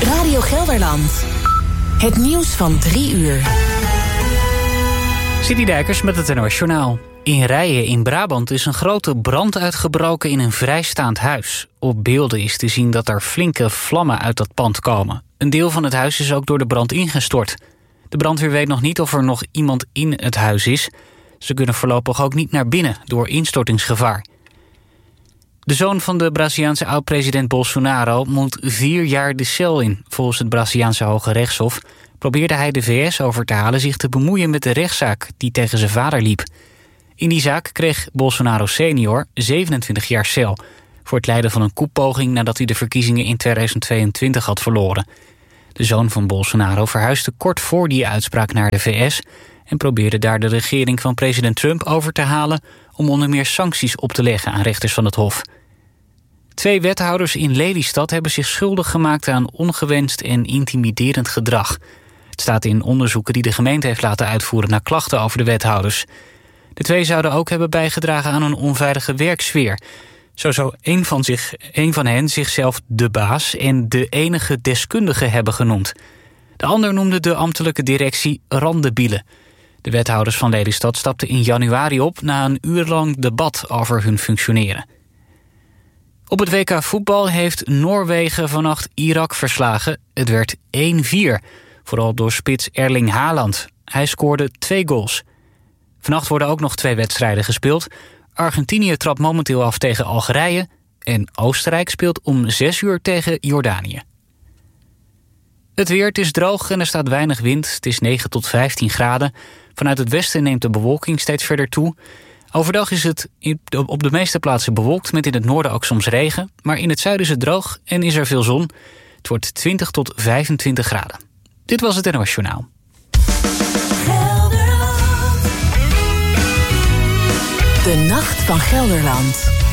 Radio Gelderland. Het nieuws van 3 uur. City Dijkers met het NOS Journaal. In Rijen in Brabant is een grote brand uitgebroken in een vrijstaand huis. Op beelden is te zien dat er flinke vlammen uit dat pand komen. Een deel van het huis is ook door de brand ingestort. De brandweer weet nog niet of er nog iemand in het huis is. Ze kunnen voorlopig ook niet naar binnen door instortingsgevaar. De zoon van de Braziliaanse oud-president Bolsonaro moet 4 jaar de cel in. Volgens het Braziliaanse Hoge Rechtshof probeerde hij de VS over te halen zich te bemoeien met de rechtszaak die tegen zijn vader liep. In die zaak kreeg Bolsonaro senior 27 jaar cel voor het leiden van een koepoging nadat hij de verkiezingen in 2022 had verloren. De zoon van Bolsonaro verhuisde kort voor die uitspraak naar de VS en probeerde daar de regering van president Trump over te halen om onder meer sancties op te leggen aan rechters van het Hof. 2 wethouders in Lelystad hebben zich schuldig gemaakt aan ongewenst en intimiderend gedrag. Het staat in onderzoeken die de gemeente heeft laten uitvoeren naar klachten over de wethouders. De 2 zouden ook hebben bijgedragen aan een onveilige werksfeer. Zo zou een van hen zichzelf de baas en de enige deskundige hebben genoemd. De ander noemde de ambtelijke directie randebielen. De wethouders van Lelystad stapten in januari op na een uurlang debat over hun functioneren. Op het WK voetbal heeft Noorwegen vannacht Irak verslagen. Het werd 1-4, vooral door spits Erling Haaland. Hij scoorde 2 goals. Vannacht worden ook nog 2 wedstrijden gespeeld. Argentinië trapt momenteel af tegen Algerije en Oostenrijk speelt om 6 uur tegen Jordanië. Het weer, het is droog en er staat weinig wind. Het is 9 tot 15 graden. Vanuit het westen neemt de bewolking steeds verder toe. Overdag is het op de meeste plaatsen bewolkt, met in het noorden ook soms regen. Maar in het zuiden is het droog en is er veel zon. Het wordt 20 tot 25 graden. Dit was het NOS Journaal. De Nacht van Gelderland.